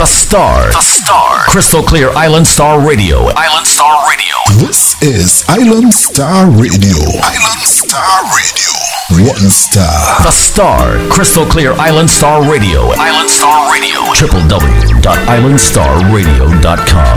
The Star. The Star. Crystal Clear Island Star Radio. Island Star Radio. This is Island Star Radio. Island Star Radio. One star. The Star. Crystal Clear Island Star Radio. Island Star Radio. www.islandstarradio.com.